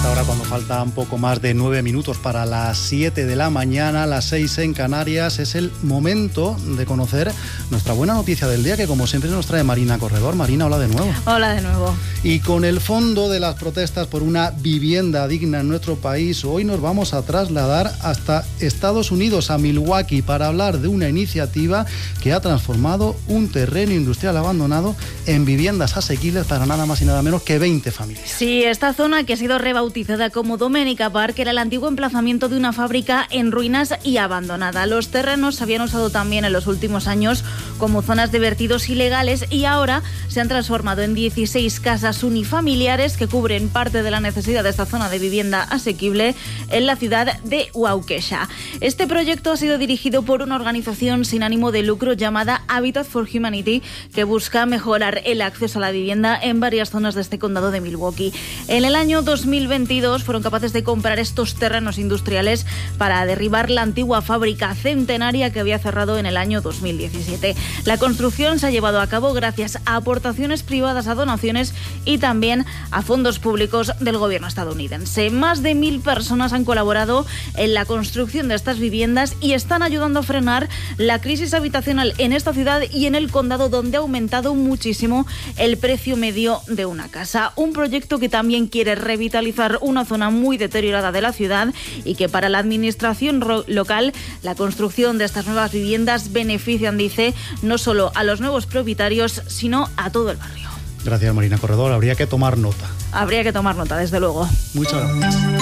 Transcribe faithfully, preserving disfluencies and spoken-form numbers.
esta hora, cuando faltan poco más de nueve minutos para las siete de la mañana, las seis en Canarias, es el momento de conocer nuestra buena noticia del día, que como siempre nos trae Marina Corredor. Marina, hola de nuevo. Hola de nuevo. Y con el fondo de las protestas por una vivienda digna en nuestro país, hoy nos vamos a trasladar hasta Estados Unidos, a Milwaukee, para hablar de una iniciativa que ha transformado un terreno industrial abandonado en viviendas asequibles para nada más y nada menos que veinte familias. Sí, esta zona, que ha sido rebautizada como Domenica Park, era el antiguo emplazamiento de una fábrica en ruinas y abandonada. Los terrenos se habían usado también en los últimos años como zonas de vertidos ilegales y ahora se han transformado en dieciséis casas unifamiliares que cubren parte de la necesidad de esta zona de vivienda asequible en la ciudad de Waukesha. Este proyecto ha sido dirigido por una organización sin ánimo de lucro llamada Habitat for Humanity, que busca mejorar el acceso a la vivienda en varias zonas de este condado de Milwaukee. En el año dos mil veintidós fueron capaces de comprar estos terrenos industriales para derribar la antigua fábrica centenaria que había cerrado en el año dos mil diecisiete. La construcción se ha llevado a cabo gracias a aportaciones privadas, a donaciones y también a fondos públicos del gobierno estadounidense. Más de mil personas han colaborado en la construcción de estas viviendas y están ayudando a frenar la crisis habitacional en esta ciudad y en el condado, donde ha aumentado muchísimo el precio medio de una casa. Un proyecto que también quiere revitalizar una zona muy deteriorada de la ciudad y que para la administración ro- local la construcción de estas nuevas viviendas benefician, dice, no solo a los nuevos propietarios, sino a todo el barrio. Gracias, Marina Corredor. Habría que tomar nota. Habría que tomar nota, desde luego. Muchas gracias.